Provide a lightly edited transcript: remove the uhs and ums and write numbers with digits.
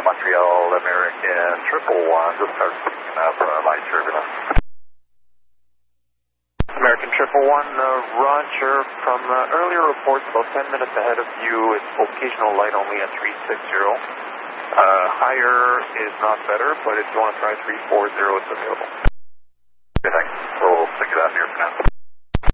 Montreal, American 111, just start picking up light turbulence. American 111, Roger. From earlier reports, about 10 minutes ahead of you, it's occasional light only at 360. Higher is not better, but if you want to try 340, it's available. Okay, thanks. We'll stick it out here for now.